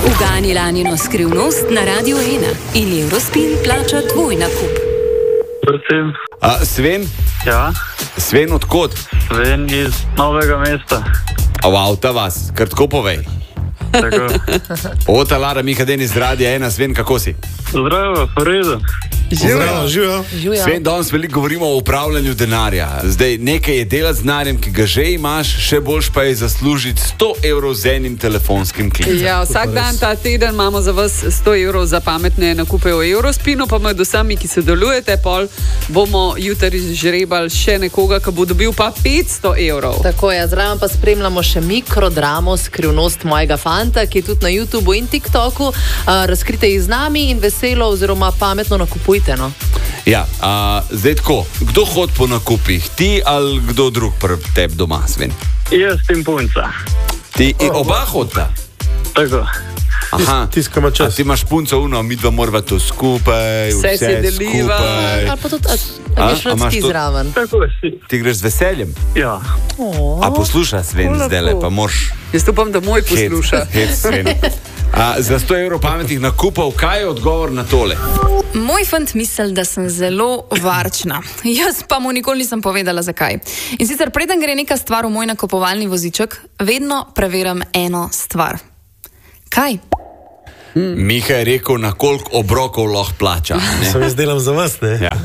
Ugani lanino skrivnost na Radio 1 in Eurospin plača tvoj nakup. Prosim. Sven? Ja, Sven, odkot? Sven iz Novega mesta. Avta vas, kar tako povej. Tako. Ota Lara, Miha Denis z Radia 1, Sven, kako si? Zdravo, v redu. Živijo. Sven, danes veliko govorimo o upravljanju denarja. Zdaj, nekaj je delati z denarjem, ki ga že imaš, še boljš pa je zaslužiti 100 evrov z enim telefonskim klicem. Ja, vsak dan ta teden imamo za vas 100 evrov za pametne nakupe v Eurospinu, pa med vsemi, ki sodelujete, pol bomo jutri žrebali še nekoga, ki bo dobil pa 500 evrov. Tako je, zraven pa spremljamo še mikrodramo Skrivnost mojega fanta, ki je tudi na YouTubu in TikToku. Razkrite jih z nami in veselo oziroma pametno nakupujte. No? Ja, zdaj tako, kdo hodi po nakupih? Ti ali kdo drug pri tebi doma, Sven? Jaz in punca. Ti oba hodita? Tako. Aha, Tiskama čas. ti imaš punco uno, mi dva morava to skupaj, Vse si deliva. skupaj. Ali pa tudi, a greš radski zraven. Tako si. Ti greš z veseljem? Ja. A posluša Sven zdajle, pa moraš Jaz upam, da moj posluša. hec Sven. Za 100 evrov pametnih nakupov, kaj je odgovor na tole? Moj fant misli, da sem zelo varčna. Jaz pa mu nikoli nisem povedala, zakaj. In sicer preden gre neka stvar v moj nakupovalni voziček, vedno preverim eno stvar. Kaj? Miha je rekel, na koliko obrokov lahko plača. Ne? Sem jaz delam za vas, ne? Ja.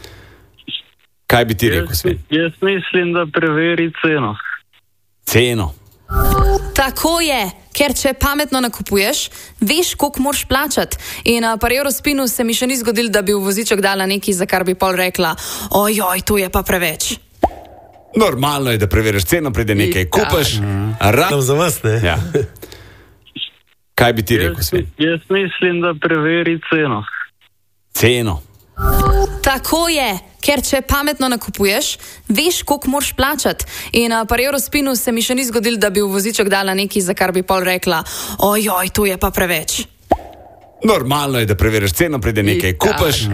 Kaj bi ti rekel, Sven? Jaz mislim, da preveri ceno. Ceno. Tako je, ker če pametno nakupuješ, veš, koliko moraš plačati. In pri Eurospinu se mi še ni zgodilo, da bi v voziček dala nekaj, za kar bi pol rekla, ojoj, to je pa preveč. Normalno je, da preveriš ceno, preden nekaj kupaš. Delam za vas, ne? Ja. Kaj bi ti rekel, Sven? Jaz mislim, da preveri ceno. Ceno. Tako je, ker če pametno nakupuješ, veš, koliko moraš plačati. In pri Eurospinu se mi še ni zgodilo, da bi v voziček dala nekaj, za kar bi pol rekla, ojoj, to je pa preveč. Normalno je, da preveriš ceno, preden nekaj kupaš.